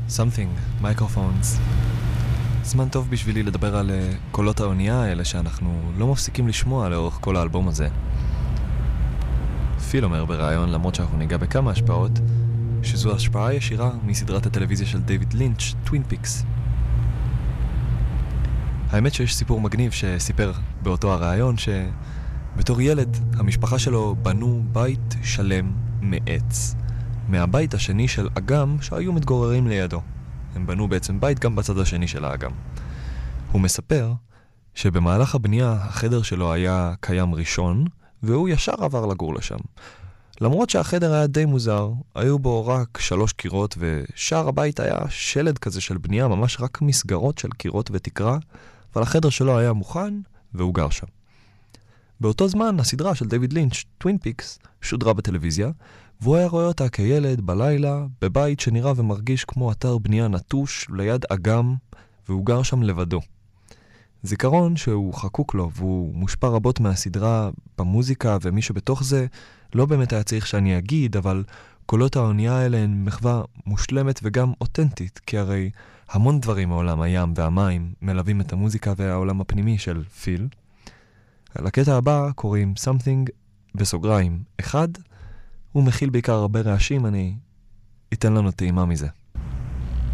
Something, Microphones. זמן טוב בשבילי לדבר על קולות האונייה האלה שאנחנו לא מפסיקים לשמוע לאורך כל האלבום הזה. פיל אומר ברעיון, למרות שאנחנו ניגע בכמה השפעות, שזו השפעה ישירה מסדרת הטלוויזיה של דיוויד לינץ', טווין פיקס. האמת שיש סיפור מגניב שסיפר באותו הרעיון שבתור ילד המשפחה שלו בנו בית שלם מעץ. מהבית השני של אגם שהיו מתגוררים לידו. הם בנו בעצם בית גם בצד השני של האגם. הוא מספר שבמהלך הבנייה החדר שלו היה קיים ראשון, והוא ישר עבר לגור לשם. למרות שהחדר היה די מוזר, היו בו רק 3 קירות, ושאר הבית היה שלד כזה של בנייה, ממש רק מסגרות של קירות ותקרה, אבל החדר שלו היה מוכן, והוא גר שם. באותו זמן הסדרה של דיוויד לינץ', טווין פיקס, שודרה בטלוויזיה, והוא היה רואה אותה כילד בלילה, בבית שנראה ומרגיש כמו אתר בנייה נטוש ליד אגם, והוא גר שם לבדו. זיכרון שהוא חקוק לו, והוא מושפע רבות מהסדרה במוזיקה, ומי שבתוך זה לא באמת היה צריך שאני אגיד, אבל קולות האונייה האלה הן מחווה מושלמת וגם אותנטית, כי הרי המון דברים מעולם הים והמים מלווים את המוזיקה והעולם הפנימי של פיל. לקטע הבא קוראים Something בסוגריים 1, הוא מכיל בעיקר הרבה רעשים, אני אתן לנו טעימה מזה.